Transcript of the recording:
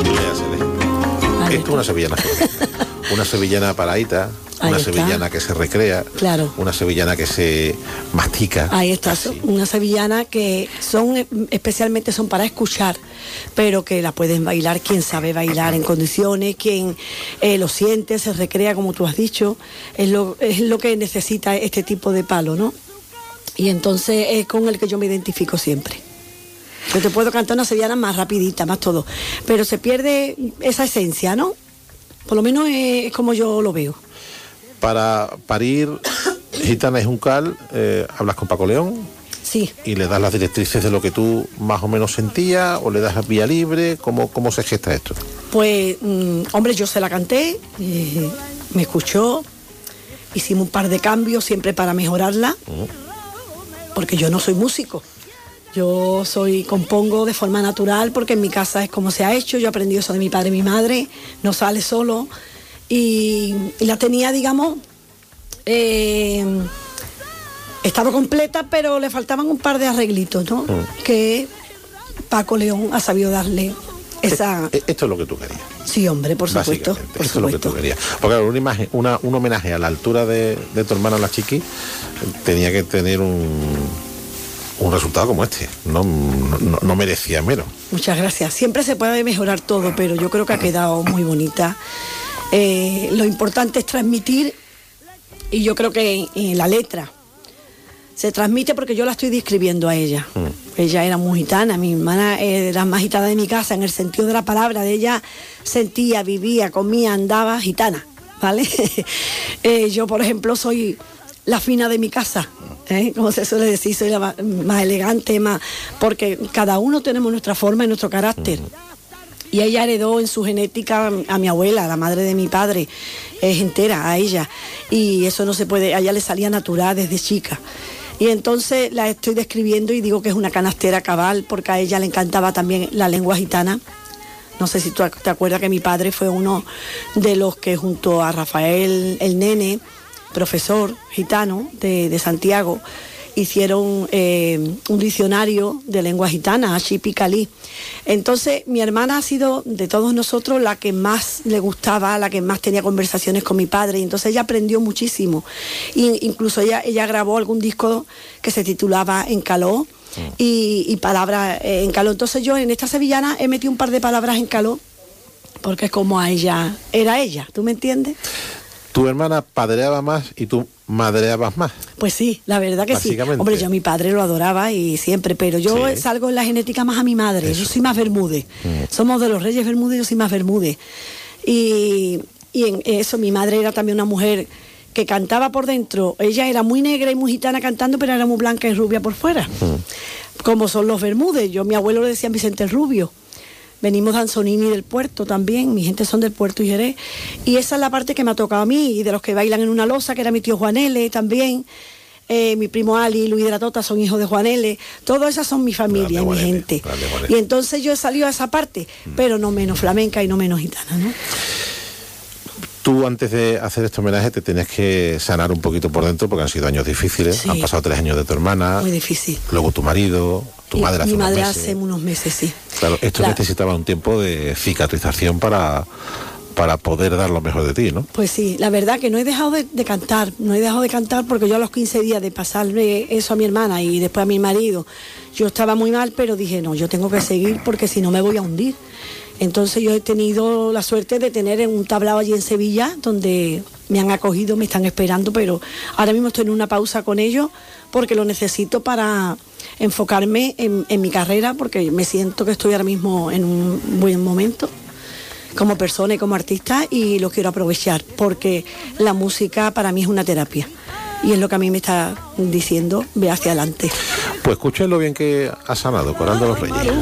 Esto es una sevillana. Una sevillana paradita, una sevillana que se recrea, claro, una sevillana que se mastica. Ahí está, así. Una sevillana que especialmente son para escuchar, pero que la pueden bailar quien sabe bailar en condiciones, quien lo siente, se recrea, como tú has dicho, es lo que necesita este tipo de palo, ¿no? Y entonces es con el que yo me identifico siempre. Yo te puedo cantar una sevillana más rapidita, más todo, pero se pierde esa esencia, ¿no? Por lo menos es como yo lo veo. Para parir Gitana y Juncal, hablas con Paco León. Sí. Y le das las directrices de lo que tú más o menos sentías, o le das vía libre. ¿Cómo se gesta esto? Pues, hombre, yo se la canté, me escuchó, hicimos un par de cambios siempre para mejorarla, porque yo no soy músico. Yo compongo de forma natural porque en mi casa es como se ha hecho, yo aprendí eso de mi padre y mi madre, no sale solo, y la tenía, digamos, estaba completa, pero le faltaban un par de arreglitos, ¿no? Que Paco León ha sabido darle esa... Esto es lo que tú querías. Sí, hombre, por supuesto. Esto es lo que tú querías. Porque una imagen, un homenaje a la altura de tu hermana la Chiqui tenía que tener un resultado como este. No merecía menos. Muchas gracias. Siempre se puede mejorar todo, pero yo creo que ha quedado muy bonita. Lo importante es transmitir, y yo creo que en la letra se transmite porque yo la estoy describiendo a ella. Ella era muy gitana, mi hermana era más gitana de mi casa, en el sentido de la palabra, de ella sentía, vivía, comía, andaba gitana, ¿vale? Yo, por ejemplo, soy la fina de mi casa, como se suele decir, soy la más elegante, porque cada uno tenemos nuestra forma y nuestro carácter. Y ella heredó en su genética a mi abuela, la madre de mi padre, es entera a ella. Y eso no se puede, a ella le salía natural desde chica. Y entonces la estoy describiendo y digo que es una canastera cabal, porque a ella le encantaba también la lengua gitana. No sé si tú te acuerdas que mi padre fue uno de los que junto a Rafael el Nene, profesor gitano de Santiago, hicieron un diccionario de lengua gitana, Achipicalí. Entonces mi hermana ha sido de todos nosotros la que más le gustaba, la que más tenía conversaciones con mi padre, y entonces ella aprendió muchísimo. Incluso ella grabó algún disco que se titulaba En Caló y palabras en caló. Entonces yo en esta sevillana he metido un par de palabras en caló porque es como a ella, era ella, ¿tú me entiendes? Tu hermana padreaba más y tú madreabas más. Pues sí, la verdad que sí. Hombre, yo a mi padre lo adoraba y siempre, pero yo salgo en la genética más a mi madre. Eso. Yo soy más Bermúdez. Somos de los Reyes Bermúdez, yo soy más Bermúdez. Y en eso, mi madre era también una mujer que cantaba por dentro. Ella era muy negra y muy gitana cantando, pero era muy blanca y rubia por fuera. Como son los Bermúdez. Mi abuelo le decía Vicente el Rubio. Venimos de Anzonini del Puerto también, mi gente son del Puerto y Jerez. Y esa es la parte que me ha tocado a mí, y de los que bailan en una losa, que era mi tío Juan L. también, mi primo Ali, Luis de la Tota son hijos de Juan L. Todas esas son mi familia y mi gente. Y entonces yo he salido a esa parte, pero no menos flamenca y no menos gitana, ¿no? Tú, antes de hacer este homenaje, te tenías que sanar un poquito por dentro, porque han sido años difíciles. Sí. Han pasado 3 años de tu hermana. Muy difícil. Luego tu marido, tu madre hace unos meses. Mi madre hace unos meses, sí. Claro, esto necesitaba un tiempo de cicatrización para poder dar lo mejor de ti, ¿no? Pues sí, la verdad que no he dejado de cantar. No he dejado de cantar porque yo a los 15 días de pasarle eso a mi hermana y después a mi marido, yo estaba muy mal, pero dije, no, yo tengo que seguir porque si no me voy a hundir. Entonces yo he tenido la suerte de tener un tablao allí en Sevilla, donde me han acogido, me están esperando, pero ahora mismo estoy en una pausa con ellos porque lo necesito para enfocarme en mi carrera, porque me siento que estoy ahora mismo en un buen momento como persona y como artista, y lo quiero aprovechar porque la música para mí es una terapia y es lo que a mí me está diciendo, ve hacia adelante. Pues escuchen lo bien que ha sanado Coral de los Reyes.